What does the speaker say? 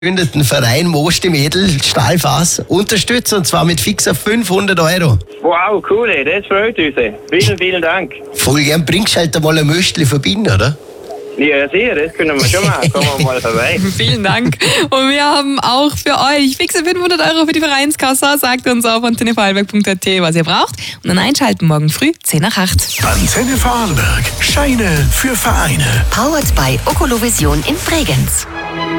gegründeten Verein Most im Edel Stahlfass unterstützen, und zwar mit fixer 500 €. Wow, cool, ey, das freut uns. Vielen, vielen Dank. Voll gern, bringst halt einmal ein Möstli verbinden, oder? Ja, sicher, das können wir schon machen. Kommen wir mal vorbei. Vielen Dank. Und wir haben auch für euch fixe 500 € für die Vereinskasse. Sagt uns auf antennevorarlberg.at, was ihr braucht. Und dann einschalten morgen früh 10 nach 8. Antenne Vorarlberg. Scheine für Vereine. Powered by Okolovision in Bregenz.